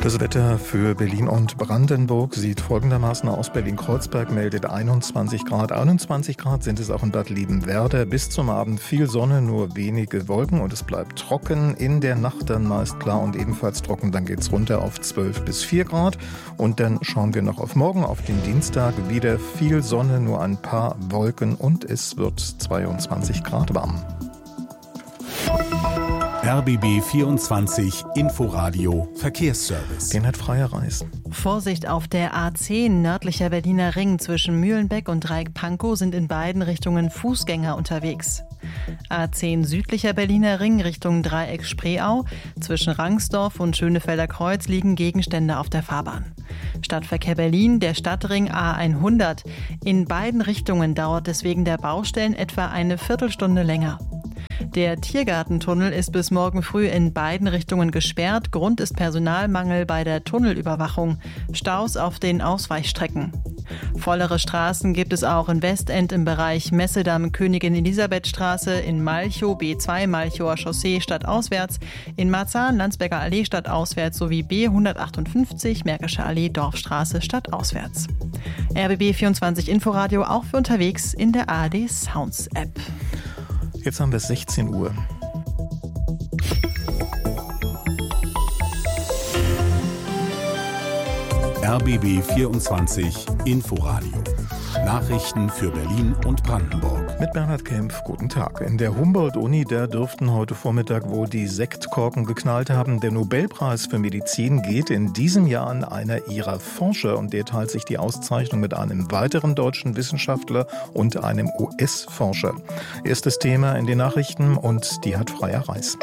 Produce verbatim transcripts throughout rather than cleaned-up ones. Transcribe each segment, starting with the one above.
Das Wetter für Berlin und Brandenburg sieht folgendermaßen aus. Berlin-Kreuzberg meldet einundzwanzig Grad. einundzwanzig Grad sind es auch in Bad Liebenwerda. Bis zum Abend viel Sonne, nur wenige Wolken und es bleibt trocken. In der Nacht dann meist klar und ebenfalls trocken. Dann geht es runter auf zwölf bis vier Grad. Und dann schauen wir noch auf morgen, auf den Dienstag. Wieder viel Sonne, nur ein paar Wolken und es wird zweiundzwanzig Grad warm. R B B vierundzwanzig Inforadio Verkehrsservice. Den hat Freier Reis. Vorsicht auf der A zehn, nördlicher Berliner Ring zwischen Mühlenbeck und Dreieck-Pankow sind in beiden Richtungen Fußgänger unterwegs. A zehn südlicher Berliner Ring Richtung Dreieck-Spreeau. Zwischen Rangsdorf und Schönefelder Kreuz liegen Gegenstände auf der Fahrbahn. Stadtverkehr Berlin, der Stadtring A hundert. In beiden Richtungen dauert es wegen der Baustellen etwa eine Viertelstunde länger. Der Tiergartentunnel ist bis morgen früh in beiden Richtungen gesperrt. Grund ist Personalmangel bei der Tunnelüberwachung. Staus auf den Ausweichstrecken. Vollere Straßen gibt es auch in Westend im Bereich Messedamm, Königin-Elisabeth-Straße, in Malchow, B zwei, Malchower Chaussee stadtauswärts, in Marzahn, Landsberger Allee stadtauswärts sowie B hundertachtundfünfzig, Märkische Allee, Dorfstraße stadtauswärts. R B B vierundzwanzig Inforadio auch für unterwegs in der A R D Sounds App. Jetzt haben wir sechzehn Uhr. R B B vierundzwanzig Inforadio. Nachrichten für Berlin und Brandenburg. Mit Bernhard Kempf, guten Tag. In der Humboldt-Uni, da dürften heute Vormittag wohl die Sektkorken geknallt haben. Der Nobelpreis für Medizin geht in diesem Jahr an einer ihrer Forscher und der teilt sich die Auszeichnung mit einem weiteren deutschen Wissenschaftler und einem U S-Forscher. Erstes Thema in den Nachrichten und die hat Freier Reis.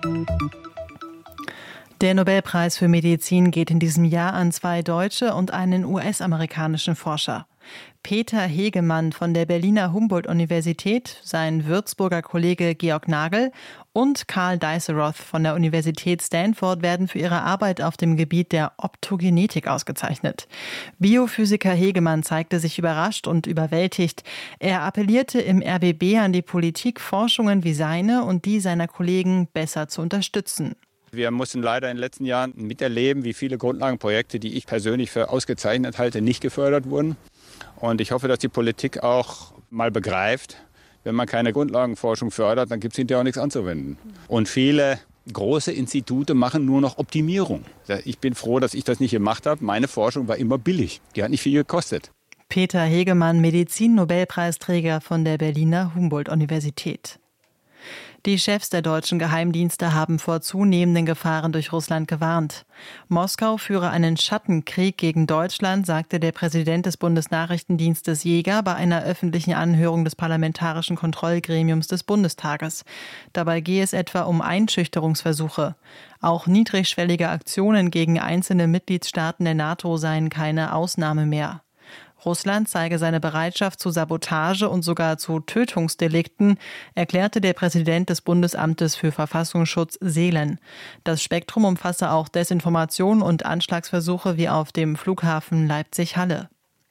Der Nobelpreis für Medizin geht in diesem Jahr an zwei deutsche und einen U S-amerikanischen Forscher. Peter Hegemann von der Berliner Humboldt-Universität, sein Würzburger Kollege Georg Nagel und Karl Deisseroth von der Universität Stanford werden für ihre Arbeit auf dem Gebiet der Optogenetik ausgezeichnet. Biophysiker Hegemann zeigte sich überrascht und überwältigt. Er appellierte im R B B an die Politik, Forschungen wie seine und die seiner Kollegen besser zu unterstützen. Wir mussten leider in den letzten Jahren miterleben, wie viele Grundlagenprojekte, die ich persönlich für ausgezeichnet halte, nicht gefördert wurden. Und ich hoffe, dass die Politik auch mal begreift, wenn man keine Grundlagenforschung fördert, dann gibt es hinterher auch nichts anzuwenden. Und viele große Institute machen nur noch Optimierung. Ich bin froh, dass ich das nicht gemacht habe. Meine Forschung war immer billig. Die hat nicht viel gekostet. Peter Hegemann, Medizin-Nobelpreisträger von der Berliner Humboldt-Universität. Die Chefs der deutschen Geheimdienste haben vor zunehmenden Gefahren durch Russland gewarnt. Moskau führe einen Schattenkrieg gegen Deutschland, sagte der Präsident des Bundesnachrichtendienstes Jäger bei einer öffentlichen Anhörung des Parlamentarischen Kontrollgremiums des Bundestages. Dabei gehe es etwa um Einschüchterungsversuche. Auch niedrigschwellige Aktionen gegen einzelne Mitgliedstaaten der NATO seien keine Ausnahme mehr. Russland zeige seine Bereitschaft zu Sabotage und sogar zu Tötungsdelikten, erklärte der Präsident des Bundesamtes für Verfassungsschutz Seelen. Das Spektrum umfasse auch Desinformation und Anschlagsversuche wie auf dem Flughafen Leipzig-Halle.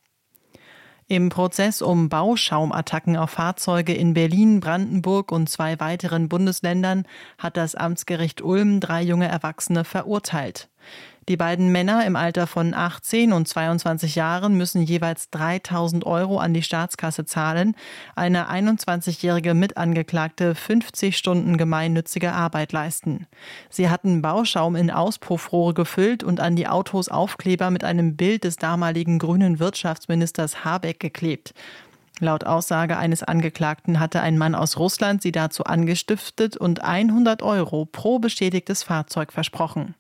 Im Prozess um Bauschaumattacken auf Fahrzeuge in Berlin, Brandenburg und zwei weiteren Bundesländern hat das Amtsgericht Ulm drei junge Erwachsene verurteilt. Die beiden Männer im Alter von achtzehn und zweiundzwanzig Jahren müssen jeweils dreitausend Euro an die Staatskasse zahlen. Eine einundzwanzigjährige Mitangeklagte fünfzig Stunden gemeinnützige Arbeit leisten. Sie hatten Bauschaum in Auspuffrohre gefüllt und an die Autos Aufkleber mit einem Bild des damaligen grünen Wirtschaftsministers Habeck geklebt. Laut Aussage eines Angeklagten hatte ein Mann aus Russland sie dazu angestiftet und hundert Euro pro beschädigtes Fahrzeug versprochen.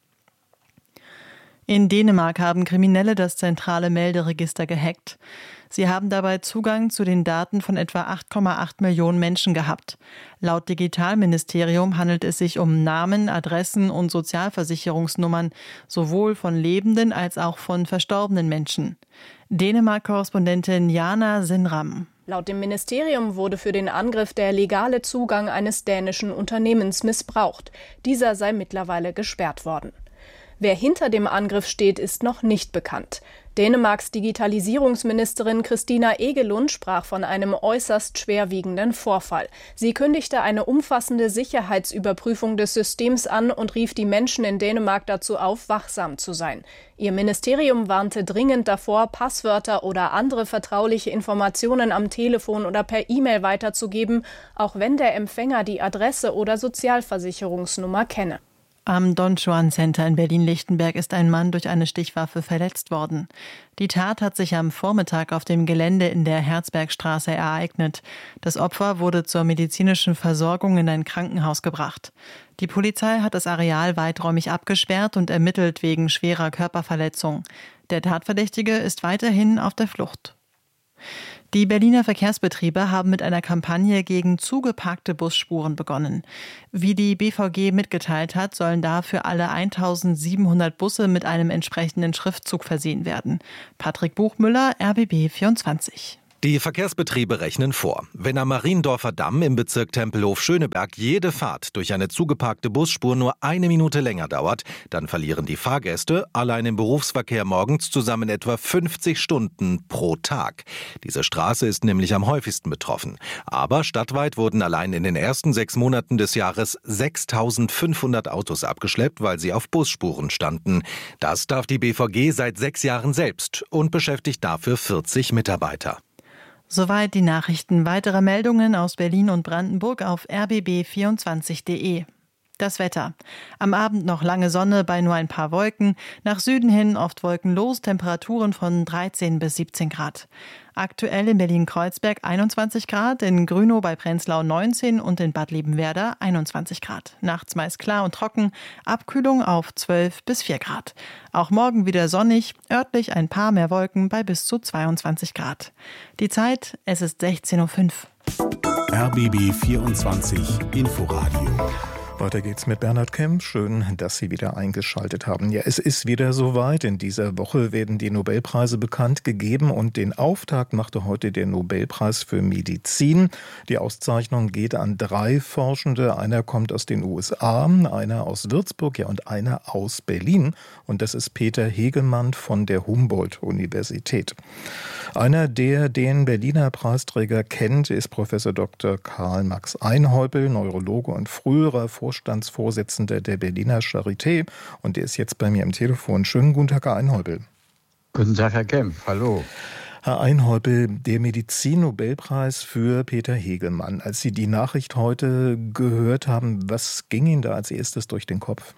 In Dänemark haben Kriminelle das zentrale Melderegister gehackt. Sie haben dabei Zugang zu den Daten von etwa acht Komma acht Millionen Menschen gehabt. Laut Digitalministerium handelt es sich um Namen, Adressen und Sozialversicherungsnummern, sowohl von lebenden als auch von verstorbenen Menschen. Dänemark-Korrespondentin Jana Sinram. Laut dem Ministerium wurde für den Angriff der legale Zugang eines dänischen Unternehmens missbraucht. Dieser sei mittlerweile gesperrt worden. Wer hinter dem Angriff steht, ist noch nicht bekannt. Dänemarks Digitalisierungsministerin Christina Egelund sprach von einem äußerst schwerwiegenden Vorfall. Sie kündigte eine umfassende Sicherheitsüberprüfung des Systems an und rief die Menschen in Dänemark dazu auf, wachsam zu sein. Ihr Ministerium warnte dringend davor, Passwörter oder andere vertrauliche Informationen am Telefon oder per E-Mail weiterzugeben, auch wenn der Empfänger die Adresse oder Sozialversicherungsnummer kenne. Am Don Juan Center in Berlin-Lichtenberg ist ein Mann durch eine Stichwaffe verletzt worden. Die Tat hat sich am Vormittag auf dem Gelände in der Herzbergstraße ereignet. Das Opfer wurde zur medizinischen Versorgung in ein Krankenhaus gebracht. Die Polizei hat das Areal weiträumig abgesperrt und ermittelt wegen schwerer Körperverletzung. Der Tatverdächtige ist weiterhin auf der Flucht. Die Berliner Verkehrsbetriebe haben mit einer Kampagne gegen zugeparkte Busspuren begonnen. Wie die B V G mitgeteilt hat, sollen dafür alle eintausendsiebenhundert Busse mit einem entsprechenden Schriftzug versehen werden. Patrick Buchmüller, R B B vierundzwanzig. Die Verkehrsbetriebe rechnen vor. Wenn am Mariendorfer Damm im Bezirk Tempelhof-Schöneberg jede Fahrt durch eine zugeparkte Busspur nur eine Minute länger dauert, dann verlieren die Fahrgäste allein im Berufsverkehr morgens zusammen etwa fünfzig Stunden pro Tag. Diese Straße ist nämlich am häufigsten betroffen. Aber stadtweit wurden allein in den ersten sechs Monaten des Jahres sechstausendfünfhundert Autos abgeschleppt, weil sie auf Busspuren standen. Das darf die B V G seit sechs Jahren selbst und beschäftigt dafür vierzig Mitarbeiter. Soweit die Nachrichten. Weitere Meldungen aus Berlin und Brandenburg auf r b b vierundzwanzig punkt d e. Das Wetter. Am Abend noch lange Sonne bei nur ein paar Wolken. Nach Süden hin oft wolkenlos, Temperaturen von dreizehn bis siebzehn Grad. Aktuell in Berlin-Kreuzberg einundzwanzig Grad, in Grünow bei Prenzlau neunzehn und in Bad Liebenwerda einundzwanzig Grad. Nachts meist klar und trocken, Abkühlung auf zwölf bis vier Grad. Auch morgen wieder sonnig, örtlich ein paar mehr Wolken bei bis zu zweiundzwanzig Grad. Die Zeit, es ist sechzehn Uhr fünf. R B B vierundzwanzig Inforadio. Weiter geht's mit Bernhard Kemp. Schön, dass Sie wieder eingeschaltet haben. Ja, es ist wieder soweit. In dieser Woche werden die Nobelpreise bekannt gegeben und den Auftakt machte heute der Nobelpreis für Medizin. Die Auszeichnung geht an drei Forschende. Einer kommt aus den U S A, einer aus Würzburg, ja, und einer aus Berlin. Und das ist Peter Hegemann von der Humboldt-Universität. Einer, der den Berliner Preisträger kennt, ist Professor Doktor Karl Max Einhäupel, Neurologe und früherer Vorstandsvorsitzender der Berliner Charité. Und der ist jetzt bei mir am Telefon. Schönen guten Tag, Herr Einhäupel. Guten Tag, Herr Kemp. Hallo. Herr Einhäupel, der Medizin-Nobelpreis für Peter Hegemann. Als Sie die Nachricht heute gehört haben, was ging Ihnen da als erstes durch den Kopf?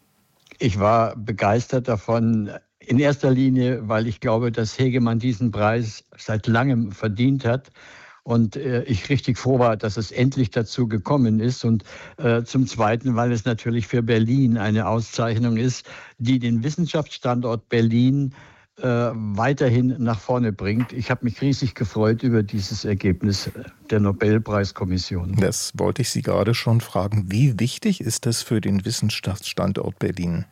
Ich war begeistert davon, in erster Linie, weil ich glaube, dass Hegemann diesen Preis seit langem verdient hat. Und äh, ich richtig froh war, dass es endlich dazu gekommen ist. Und äh, zum Zweiten, weil es natürlich für Berlin eine Auszeichnung ist, die den Wissenschaftsstandort Berlin äh, weiterhin nach vorne bringt. Ich habe mich riesig gefreut über dieses Ergebnis der Nobelpreiskommission. Das wollte ich Sie gerade schon fragen. Wie wichtig ist das für den Wissenschaftsstandort Berlin?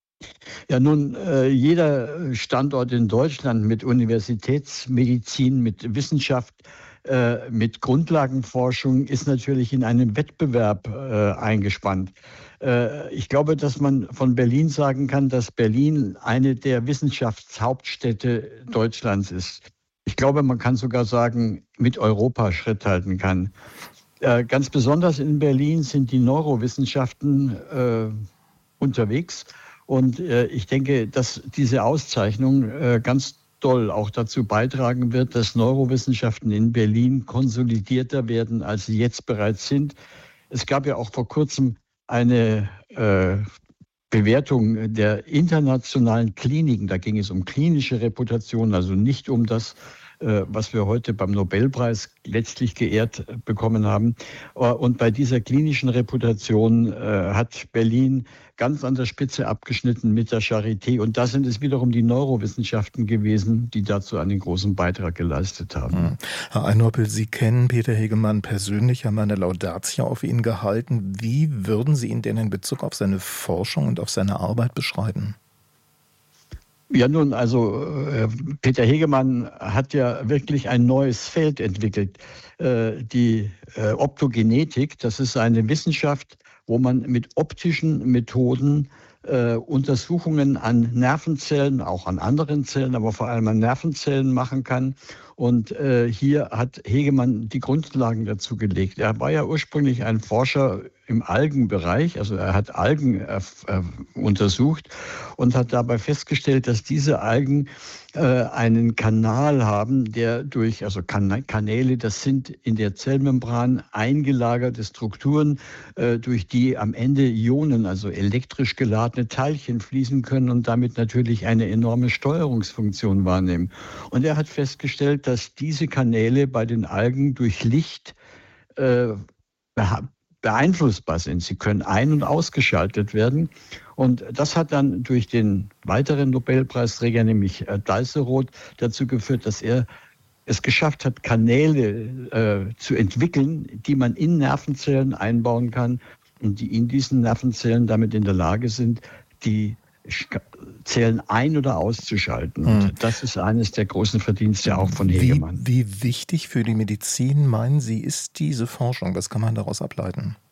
Ja, nun, äh, jeder Standort in Deutschland mit Universitätsmedizin, mit Wissenschaft, äh, mit Grundlagenforschung ist natürlich in einem Wettbewerb äh, eingespannt. Äh, ich glaube, dass man von Berlin sagen kann, dass Berlin eine der Wissenschaftshauptstädte Deutschlands ist. Ich glaube, man kann sogar sagen, mit Europa Schritt halten kann. Äh, ganz besonders in Berlin sind die Neurowissenschaften äh, unterwegs. Und äh, ich denke, dass diese Auszeichnung äh, ganz doll auch dazu beitragen wird, dass Neurowissenschaften in Berlin konsolidierter werden, als sie jetzt bereits sind. Es gab ja auch vor kurzem eine äh, Bewertung der internationalen Kliniken. Da ging es um klinische Reputation, also nicht um das, äh, was wir heute beim Nobelpreis letztlich geehrt bekommen haben. Und bei dieser klinischen Reputation äh, hat Berlin ganz an der Spitze abgeschnitten mit der Charité. Und da sind es wiederum die Neurowissenschaften gewesen, die dazu einen großen Beitrag geleistet haben. Herr Einhäupel, Sie kennen Peter Hegemann persönlich, haben eine Laudatio auf ihn gehalten. Wie würden Sie ihn denn in Bezug auf seine Forschung und auf seine Arbeit beschreiben? Ja, nun, also äh, Peter Hegemann hat ja wirklich ein neues Feld entwickelt. Äh, die äh, Optogenetik, das ist eine Wissenschaft, wo man mit optischen Methoden äh, Untersuchungen an Nervenzellen, auch an anderen Zellen, aber vor allem an Nervenzellen machen kann. Und äh, hier hat Hegemann die Grundlagen dazu gelegt. Er war ja ursprünglich ein Forscher im Algenbereich, also er hat Algen äh, äh, untersucht und hat dabei festgestellt, dass diese Algen äh, einen Kanal haben, der durch, also kan- Kanäle, das sind in der Zellmembran eingelagerte Strukturen, äh, durch die am Ende Ionen, also elektrisch geladene Teilchen fließen können und damit natürlich eine enorme Steuerungsfunktion wahrnehmen. Und er hat festgestellt, dass diese Kanäle bei den Algen durch Licht äh, beeinflussbar sind. Sie können ein- und ausgeschaltet werden. Und das hat dann durch den weiteren Nobelpreisträger, nämlich äh, Dalseroth, dazu geführt, dass er es geschafft hat, Kanäle äh, zu entwickeln, die man in Nervenzellen einbauen kann und die in diesen Nervenzellen damit in der Lage sind, die Zellen ein- oder auszuschalten. Und hm. das ist eines der großen Verdienste auch von Hegemann. Wie, wie wichtig für die Medizin, meinen Sie, ist diese Forschung? Was kann man daraus ableiten?